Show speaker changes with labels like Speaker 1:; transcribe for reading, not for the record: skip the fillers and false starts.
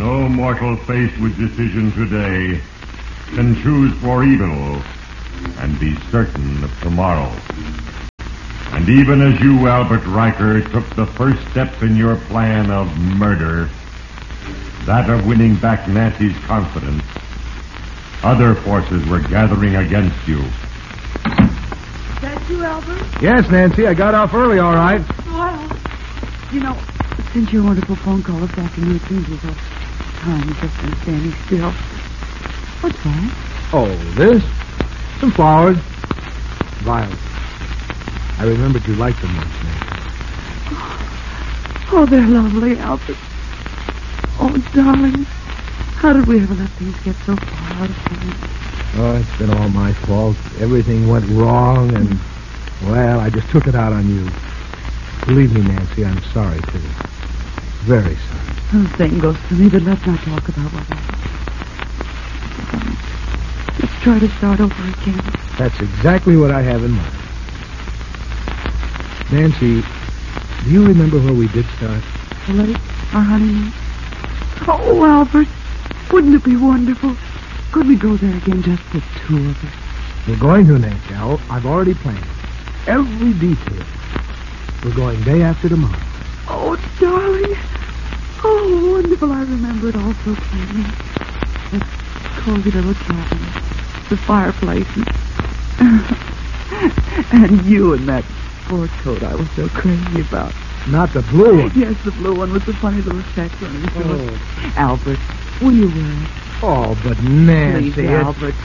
Speaker 1: No mortal faced with decision today can choose for evil and be certain of tomorrow. And even as you, Albert Riker, took the first step in your plan of murder, that of winning back Nancy's confidence, other forces were gathering against you.
Speaker 2: Is that you, Albert?
Speaker 3: Yes, Nancy, I got off early, all right.
Speaker 2: Well, you know, since your wonderful phone call this afternoon, it seems as though time has just been standing still. What's that?
Speaker 3: Oh, this? Some flowers. Violets. I remembered you liked them once, Nancy.
Speaker 2: Oh, they're lovely, Albert. Oh, darling, how did we ever let things get so far out of hand?
Speaker 3: Oh, it's been all my fault. Everything went wrong, and, well, I just took it out on you. Believe me, Nancy, I'm sorry, too. Very sorry.
Speaker 2: The same goes for me, but let's not talk about what happened. Let's try to start over again.
Speaker 3: That's exactly what I have in mind. Nancy, do you remember where we did start?
Speaker 2: The lake, our honeymoon. Oh, Albert, wouldn't it be wonderful? Could we go there again, just the two of us?
Speaker 3: We're going to, Nancy. I've already planned every detail. We're going day after tomorrow.
Speaker 2: Oh, darling. Oh, wonderful. I remember it all so plainly. That cozy little cabin, the fireplace, and you in that sport coat I was so crazy about.
Speaker 3: Not the blue one.
Speaker 2: Yes, the blue one with the funny little specs on it. Albert, will you wear it?
Speaker 3: Oh, but Nancy,
Speaker 2: Please, Albert.